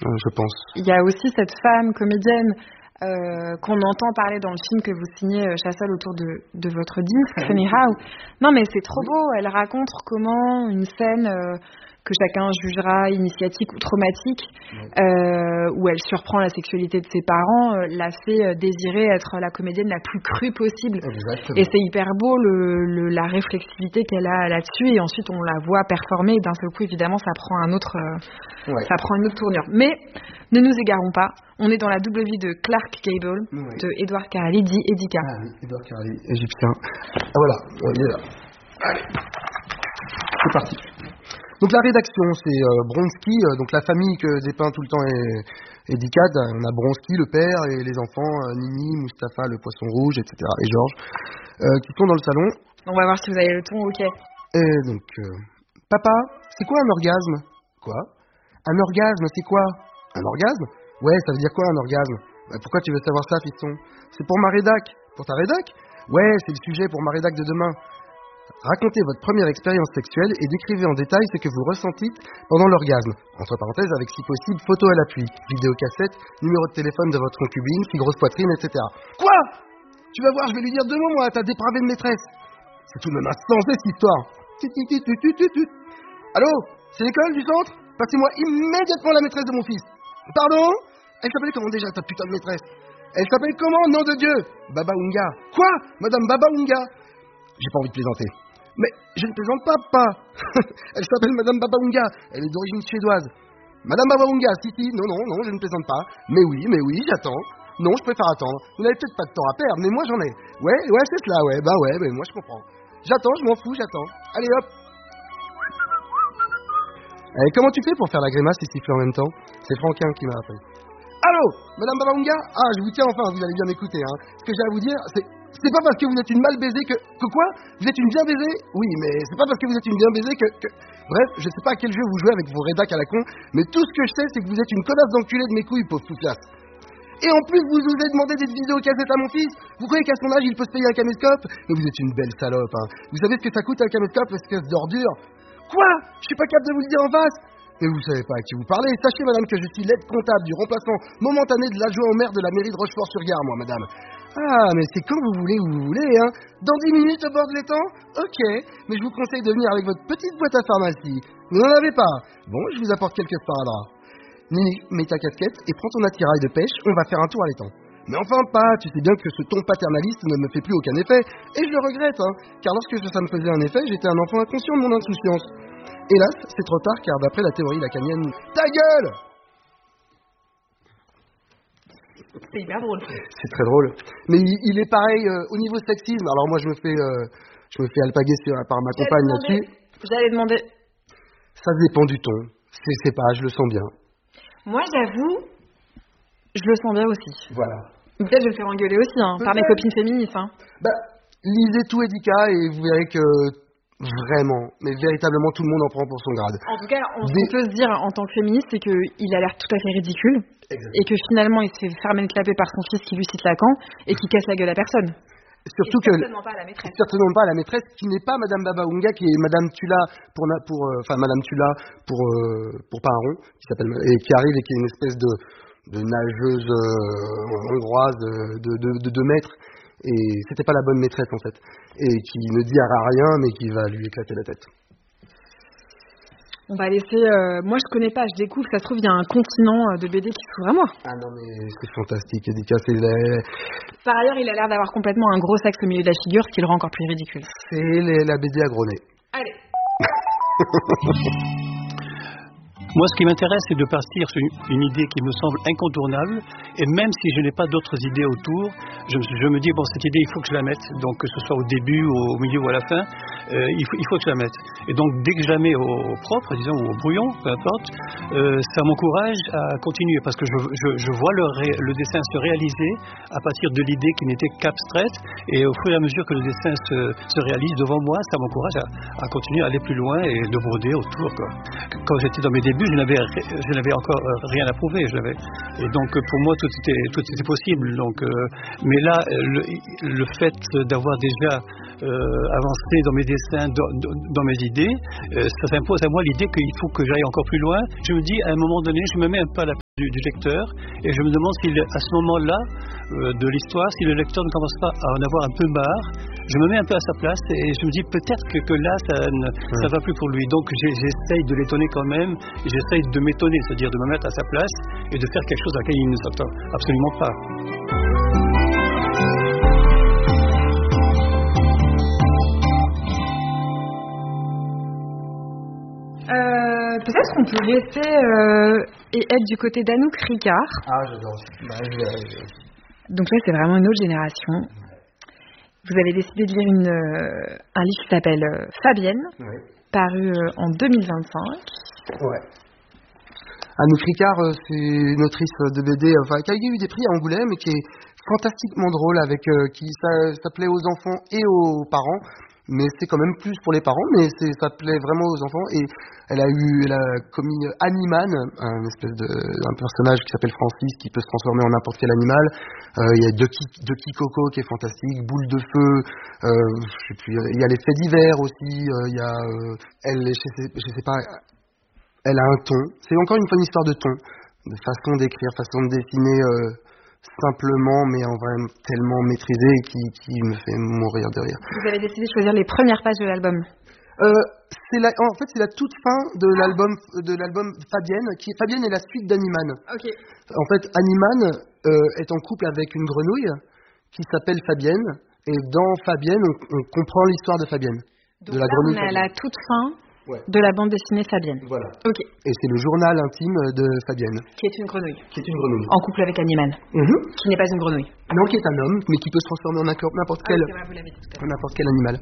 je pense. Il y a aussi cette femme comédienne qu'on entend parler dans le film que vous signez, Chassol, autour de votre disque, Funny How. Non, mais c'est trop beau. Elle raconte comment une scène que chacun jugera initiatique ou traumatique, où elle surprend la sexualité de ses parents, la fait désirer être la comédienne la plus crue possible. Exactement. Et c'est hyper beau la réflexivité qu'elle a là-dessus, et ensuite on la voit performer, et d'un seul coup évidemment ça prend une autre tournure. Mais ne nous égarons pas, on est dans la double vie de Clark Gable, de Edward Carali, dit Edika. Ah oui, Edward Carali, égyptien. Ah voilà, il est là. Allez, c'est parti. Donc la rédaction, c'est Bronski, donc la famille que dépeint tout le temps Edicad. On a Bronski, le père, et les enfants, Nini, Mustapha, le poisson rouge, etc. et Georges, qui sont dans le salon. On va voir si vous avez le ton, ok. Et donc, papa, c'est quoi un orgasme? Quoi? Un orgasme, c'est quoi? Un orgasme? Ouais, ça veut dire quoi un orgasme? Bah, pourquoi tu veux savoir ça, fiston? C'est pour ma rédac. Pour ta rédac? Ouais, c'est le sujet pour ma rédac de demain. Racontez votre première expérience sexuelle et décrivez en détail ce que vous ressentîtes pendant l'orgasme. Entre parenthèses, avec si possible, photo à l'appui, vidéocassette, numéro de téléphone de votre concubine, si grosse poitrine, etc. Quoi? Tu vas voir, je vais lui dire 2 mots, moi, à ta dépravée de maîtresse. C'est tout de même insensé, cette histoire. Allô? C'est l'école du centre? Passez-moi immédiatement la maîtresse de mon fils. Pardon? Elle s'appelle comment déjà, ta putain de maîtresse? Elle s'appelle comment, nom de Dieu? Baba Unga. Quoi? Madame Baba Unga? J'ai pas envie de plaisanter. Mais je ne plaisante pas, pas. Elle s'appelle Madame Babaunga. Elle est d'origine suédoise. Madame Babaunga, si. Non, je ne plaisante pas. Mais oui, j'attends. Non, je préfère attendre. Vous n'avez peut-être pas de temps à perdre, mais moi j'en ai. Ouais, c'est cela, ouais, mais moi je comprends. J'attends, je m'en fous, j'attends. Allez hop. Allez, comment tu fais pour faire la grimace et siffler en même temps? C'est Franquin qui m'a appris. Allô, Madame Babaunga? Ah, je vous tiens enfin, vous allez bien m'écouter, hein. Ce que j'ai à vous dire, c'est pas parce que vous êtes une mal baisée que quoi? Vous êtes une bien baisée? Oui, mais c'est pas parce que vous êtes une bien baisée que... Bref, je sais pas à quel jeu vous jouez avec vos rédacs à la con, mais tout ce que je sais, c'est que vous êtes une connasse d'enculé de mes couilles, pauvre touflasse. Et en plus, vous nous avez demandé des vidéocassettes à mon fils? Vous croyez qu'à son âge, il peut se payer un caméscope? Mais vous êtes une belle salope, hein. Vous savez ce que ça coûte un caméscope, espèce d'ordure? Quoi? Je suis pas capable de vous le dire en face? Mais vous savez pas à qui vous parlez. Sachez, madame, que je suis l'aide comptable du remplacement momentané de l'adjoint au maire de la mairie de Rochefort-sur-Gare, moi, madame. Ah, mais c'est quand vous voulez, où vous voulez, hein. Dans 10 minutes au bord de l'étang? Ok, mais je vous conseille de venir avec votre petite boîte à pharmacie. Vous n'en avez pas? Bon, je vous apporte quelques sparadraps. Nini, mets ta casquette et prends ton attirail de pêche, on va faire un tour à l'étang. Mais enfin pas, tu sais bien que ce ton paternaliste ne me fait plus aucun effet, et je le regrette, hein, car lorsque ça me faisait un effet, j'étais un enfant inconscient de mon insouciance. Hélas, c'est trop tard, car d'après la théorie lacanienne... Ta gueule! C'est hyper drôle. C'est très drôle. Mais il est pareil au niveau sexisme. Alors moi, je me fais alpaguer par ma compagne là-dessus. J'allais demander... Ça dépend du ton. C'est pas, je le sens bien. Moi, j'avoue, je le sens bien aussi. Voilà. Peut-être je vais me faire engueuler aussi, hein, par mes copines féministes. Hein. Bah, lisez tout Edika et vous verrez que vraiment, mais véritablement, tout le monde en prend pour son grade. En tout cas, ce qu'on peut se dire en tant que féministe, c'est qu'il a l'air tout à fait ridicule. Exactement. Et que finalement, il se fait fermer le clapet par son fils qui lui cite Lacan et qui casse la gueule à personne. Surtout que certainement pas à la maîtresse qui n'est pas Madame Babaunga, qui est Madame Tula Madame Tula pour pas un rond, qui arrive et qui est une espèce de nageuse hongroise de 2 mètres, et c'était pas la bonne maîtresse en fait, et qui ne dit à rien mais qui va lui éclater la tête. On va laisser... moi, je connais pas, je découvre. Ça se trouve, il y a un continent de BD qui s'ouvre à moi. Ah non, mais c'est fantastique, Edika. Par ailleurs, il a l'air d'avoir complètement un gros sexe au milieu de la figure, ce qui le rend encore plus ridicule. C'est la BD à gros nez. Allez. Moi, ce qui m'intéresse, c'est de partir sur une idée qui me semble incontournable. Et même si je n'ai pas d'autres idées autour, je me dis, bon, cette idée, il faut que je la mette. Donc, que ce soit au début, au milieu ou à la fin, il faut que je la mette. Et donc, dès que je la mets au propre, disons, ou au brouillon, peu importe, ça m'encourage à continuer. Parce que je vois le dessin se réaliser à partir de l'idée qui n'était qu'abstraite. Et au fur et à mesure que le dessin se réalise devant moi, ça m'encourage à continuer à aller plus loin et de broder autour, quoi. Quand j'étais dans mes débuts, je n'avais encore rien à prouver. Et donc, pour moi, tout était possible. Donc, mais là, le fait d'avoir déjà avancé dans mes dessins, dans mes idées, ça s'impose à moi l'idée qu'il faut que j'aille encore plus loin. Je me dis, à un moment donné, je me mets un peu à la du lecteur, et je me demande si à ce moment-là de l'histoire, si le lecteur ne commence pas à en avoir un peu marre, je me mets un peu à sa place et je me dis peut-être que là ça va plus pour lui. Donc j'essaye de l'étonner quand même, et j'essaye de m'étonner, c'est-à-dire de me mettre à sa place et de faire quelque chose à laquelle il ne s'attend absolument pas. Peut-être qu'on peut rester et être du côté d'Anouk Ricard. Ah, j'adore. Donc là, c'est vraiment une autre génération. Vous avez décidé de lire un livre qui s'appelle Fabienne, paru en 2025. Ouais. Anouk Ricard, c'est une autrice de BD qui a eu des prix à Angoulême et qui est fantastiquement drôle, qui ça plaît aux enfants et aux parents. Mais c'est quand même plus pour les parents, mais ça plaît vraiment aux enfants. Et elle a commis Animan, un personnage qui s'appelle Francis, qui peut se transformer en n'importe quel animal. Il y a Ducky Coco qui est fantastique, Boule de feu. Je sais plus. Il y a les faits divers aussi. Il y a je sais pas. Elle a un ton. C'est encore une fois une histoire de ton, de façon d'écrire, façon de dessiner. Simplement, mais en vrai tellement maîtrisé qui me fait mourir de rire. Vous avez décidé de choisir les premières pages de l'album. C'est la toute fin de l'album Fabienne. Fabienne est la suite d'Animan. Okay. En fait, Animan est en couple avec une grenouille qui s'appelle Fabienne, et dans Fabienne, on comprend l'histoire de Fabienne. Donc de la là, grenouille on est à la toute fin. Ouais. De la bande dessinée Fabienne. Voilà. Ok. Et c'est le journal intime de Fabienne. Qui est une grenouille. En couple avec Animan. Qui n'est pas une grenouille. Non, qui est un homme, mais qui peut se transformer en n'importe quel animal.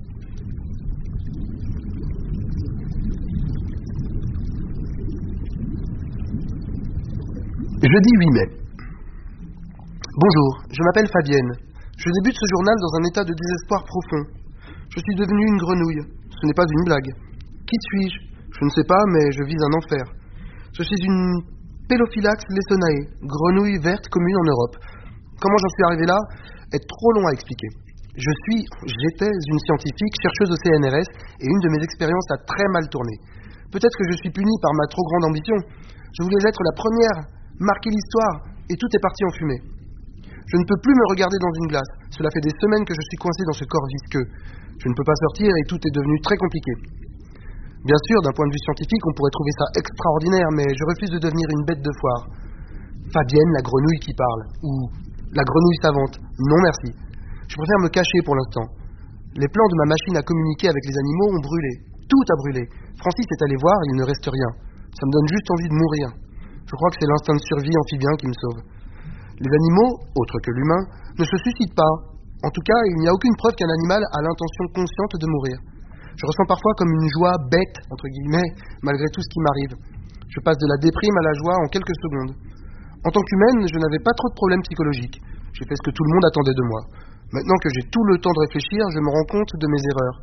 Jeudi 8 mai. Bonjour, je m'appelle Fabienne. Je débute ce journal dans un état de désespoir profond. Je suis devenue une grenouille. Ce n'est pas une blague. Qui suis-je ? Je ne sais pas, mais je vis un enfer. Je suis une Pelophylax lessonae, grenouille verte commune en Europe. Comment j'en suis arrivé là est trop long à expliquer. J'étais une scientifique, chercheuse au CNRS, et une de mes expériences a très mal tourné. Peut-être que je suis punie par ma trop grande ambition. Je voulais être la première, marquer l'histoire, et tout est parti en fumée. Je ne peux plus me regarder dans une glace. Cela fait des semaines que je suis coincé dans ce corps visqueux. Je ne peux pas sortir et tout est devenu très compliqué. Bien sûr, d'un point de vue scientifique, on pourrait trouver ça extraordinaire, mais je refuse de devenir une bête de foire. Fabienne, la grenouille qui parle, ou la grenouille savante. Non merci. Je préfère me cacher pour l'instant. Les plans de ma machine à communiquer avec les animaux ont brûlé. Tout a brûlé. Francis est allé voir, il ne reste rien. Ça me donne juste envie de mourir. Je crois que c'est l'instinct de survie amphibien qui me sauve. Les animaux, autres que l'humain, ne se suicident pas. En tout cas, il n'y a aucune preuve qu'un animal a l'intention consciente de mourir. Je ressens parfois comme une joie bête, entre guillemets, malgré tout ce qui m'arrive. Je passe de la déprime à la joie en quelques secondes. En tant qu'humaine, je n'avais pas trop de problèmes psychologiques. J'ai fait ce que tout le monde attendait de moi. Maintenant que j'ai tout le temps de réfléchir, je me rends compte de mes erreurs.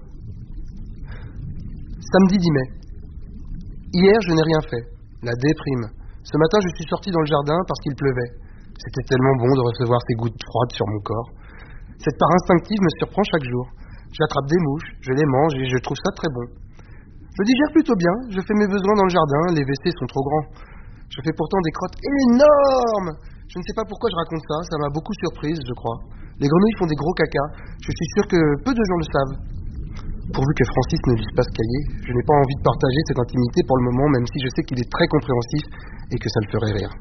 Samedi 10 mai. Hier, je n'ai rien fait. La déprime. Ce matin, je suis sorti dans le jardin parce qu'il pleuvait. C'était tellement bon de recevoir ces gouttes froides sur mon corps. Cette part instinctive me surprend chaque jour. J'attrape des mouches, je les mange et je trouve ça très bon. Je digère plutôt bien, je fais mes besoins dans le jardin, les WC sont trop grands. Je fais pourtant des crottes énormes. Je ne sais pas pourquoi je raconte ça, ça m'a beaucoup surprise, je crois. Les grenouilles font des gros caca, je suis sûr que peu de gens le savent. Pourvu que Francis ne lise pas ce cahier, je n'ai pas envie de partager cette intimité pour le moment, même si je sais qu'il est très compréhensif et que ça le ferait rire.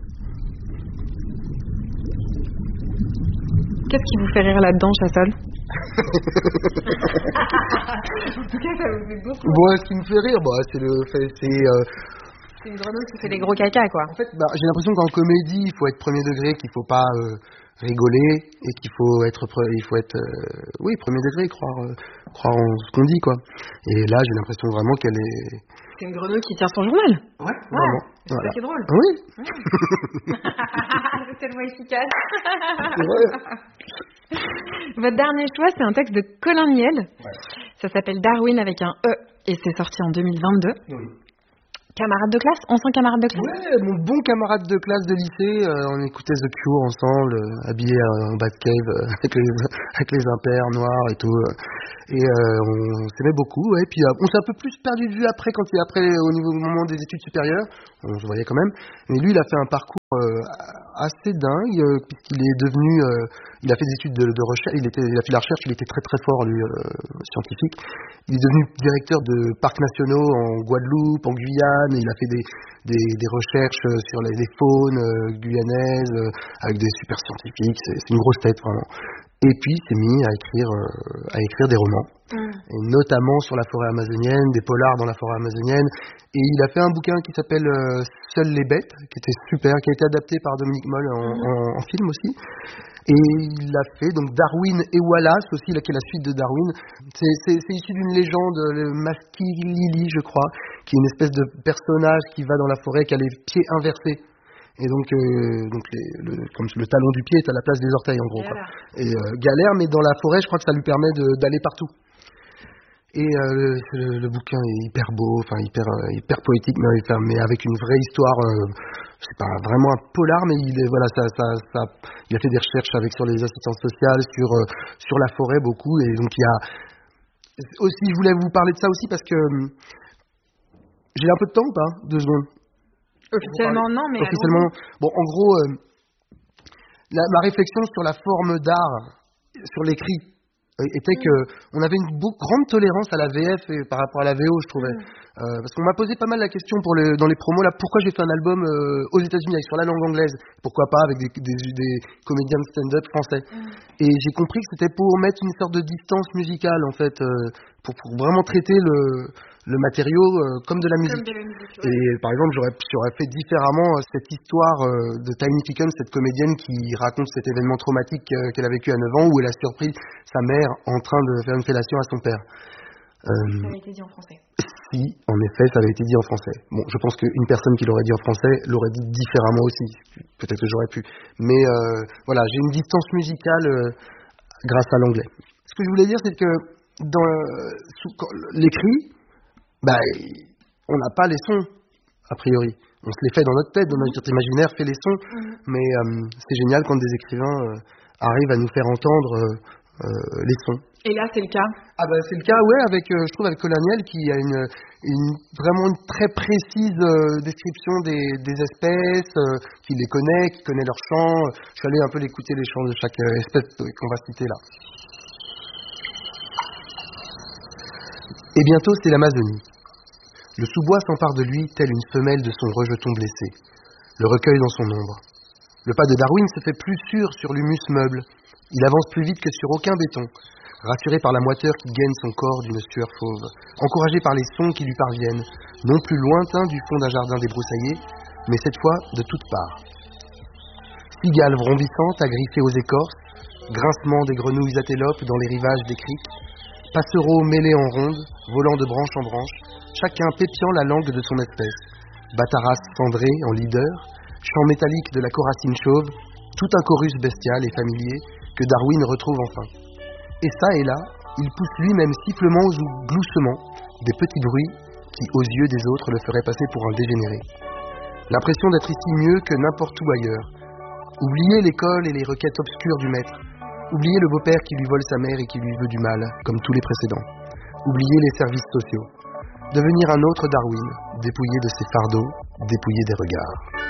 Qu'est-ce qui vous fait rire là-dedans, Chassol? En tout cas, ça vous fait beaucoup. Bon, ce qui me fait rire, c'est le fait, c'est une grenouille qui fait des gros caca, quoi. En fait, j'ai l'impression qu'en comédie, il faut être premier degré, qu'il faut pas rigoler et qu'il faut être, premier degré, croire en ce qu'on dit, quoi. Et là, j'ai l'impression vraiment qu'elle est. C'est une grenouille qui tient son journal. Ouais, vraiment. C'est ça qui est drôle. Oui. C'est tellement efficace. C'est vrai. Votre dernier choix, c'est un texte de Colin Miel. Ouais. Ça s'appelle Darwin avec un E et c'est sorti en 2022. Oui. Camarade de classe, ancien camarade de classe. Ouais, mon bon camarade de classe de lycée, on écoutait The Cure ensemble, habillés en Batcave, avec les impairs noirs et tout. Et on s'aimait beaucoup, ouais. Puis on s'est un peu plus perdu de vue après, au moment des études supérieures. On se voyait quand même. Mais lui, il a fait un parcours assez dingue, puisqu'il est devenu, il a fait des études de recherche, il a fait la recherche, il était très très fort lui, scientifique. Il est devenu directeur de parcs nationaux en Guadeloupe, en Guyane, il a fait des recherches sur les faunes guyanaises, avec des super scientifiques, c'est une grosse tête vraiment. Et puis il s'est mis à écrire des romans, et notamment sur la forêt amazonienne, des polars dans la forêt amazonienne. Et il a fait un bouquin qui s'appelle Seules les bêtes, qui était super, qui a été adapté par Dominique Moll en film aussi. Et il a fait donc Darwin et Wallace aussi, là, qui est la suite de Darwin. C'est issu d'une légende, le Maskilili, je crois, qui est une espèce de personnage qui va dans la forêt, qui a les pieds inversés. Et donc comme le talon du pied est à la place des orteils en gros, quoi. Et galère, mais dans la forêt, je crois que ça lui permet d'aller partout. Et le bouquin est hyper beau, enfin hyper poétique, mais avec une vraie histoire. C'est pas vraiment un polar, mais il a fait des recherches sur les assistances sociales, sur la forêt beaucoup. Et donc il y a aussi, je voulais vous parler de ça aussi parce que j'ai un peu de temps ou pas? 2 secondes. Officiellement non, mais officiellement. Bon, en gros, ma réflexion sur la forme d'art, sur l'écrit, était que on avait une grande tolérance à la VF par rapport à la VO, je trouvais. Parce qu'on m'a posé pas mal la question dans les promos là, pourquoi j'ai fait un album aux États-Unis sur la langue anglaise, pourquoi pas avec des comédiens de stand-up français. Et j'ai compris que c'était pour mettre une sorte de distance musicale en fait, pour vraiment traiter le matériau comme de la musique. Ouais. Et par exemple, j'aurais fait différemment cette histoire de Tiny Pickens, cette comédienne qui raconte cet événement traumatique qu'elle a vécu à 9 ans, où elle a surpris sa mère en train de faire une fellation à son père. Ça avait été dit en français. Si, en effet, ça avait été dit en français. Bon, je pense qu'une personne qui l'aurait dit en français l'aurait dit différemment aussi. Peut-être que j'aurais pu. Mais voilà, j'ai une distance musicale grâce à l'anglais. Ce que je voulais dire, c'est que dans l'écrit, on n'a pas les sons, a priori. On se les fait dans notre tête, dans notre imaginaire fait les sons, mais c'est génial quand des écrivains arrivent à nous faire entendre les sons. Et là, c'est le cas? C'est le cas, ouais, je trouve avec Colonial qui a vraiment une très précise description des espèces, qui les connaît, qui connaît leurs chants. Je suis allé un peu l'écouter les chants de chaque espèce qu'on va citer là. Et bientôt, c'est l'Amazonie. Le sous-bois s'empare de lui, telle une femelle de son rejeton blessé, le recueille dans son ombre. Le pas de Darwin se fait plus sûr sur l'humus meuble. Il avance plus vite que sur aucun béton, rassuré par la moiteur qui gaine son corps d'une sueur fauve, encouragé par les sons qui lui parviennent, non plus lointains du fond d'un jardin débroussaillé, mais cette fois de toutes parts. Cigales vrombissantes agriffées aux écorces, grincement des grenouilles atélopes dans les rivages des criques, passereaux mêlés en ronde, volant de branche en branche, chacun pépiant la langue de son espèce, bataras cendrés en leader, chant métallique de la coracine chauve, tout un chorus bestial et familier que Darwin retrouve enfin. Et ça et là, il pousse lui-même sifflement ou gloussement des petits bruits qui, aux yeux des autres, le feraient passer pour un dégénéré. L'impression d'être ici mieux que n'importe où ailleurs. Oubliez l'école et les requêtes obscures du maître. Oubliez le beau-père qui lui vole sa mère et qui lui veut du mal, comme tous les précédents. Oubliez les services sociaux. Devenir un autre Darwin, dépouillé de ses fardeaux, dépouillé des regards.